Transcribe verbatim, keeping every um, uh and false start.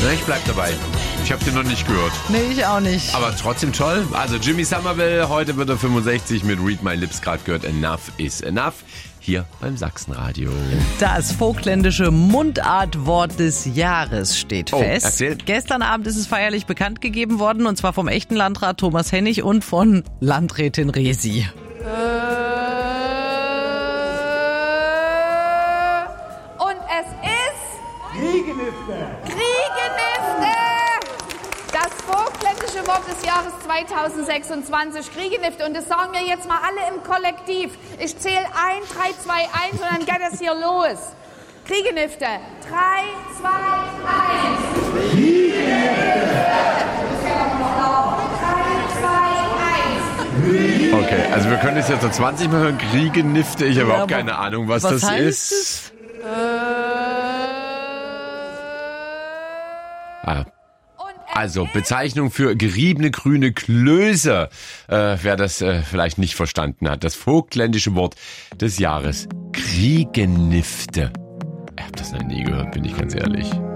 Ja, ich bleib dabei. Ich habe den noch nicht gehört. Nee, ich auch nicht. Aber trotzdem toll. Also Jimmy Somerville, heute wird er fünfundsechzig mit Read My Lips, gerade gehört. Enough is enough. Hier beim Sachsenradio. Das vogtländische Mundartwort des Jahres steht Oh, fest. erzähl. Gestern Abend ist es feierlich bekannt gegeben worden, und zwar vom echten Landrat Thomas Hennig und von Landrätin Resi. Und es ist... Kriegenifte! Kriegenifte! Das vogtländische Wort des Jahres zweitausendsechsundzwanzig, Kriegenifte. Und das sagen wir jetzt mal alle im Kollektiv. Ich zähle ein, drei, zwei, eins und dann geht es hier los. Kriegenifte. drei, zwei, eins. Kriegenifte! drei, zwei, eins. Okay, also wir können es jetzt noch zwanzig Mal hören. Kriegenifte, ich habe Ja, auch aber keine Ahnung, was, was das heißt ist. es? Ah. Also Bezeichnung für geriebene grüne Klöße, äh, wer das äh, vielleicht nicht verstanden hat. Das vogtländische Wort des Jahres. Kriegenifte. Ich habe das noch nie gehört, bin ich ganz ehrlich.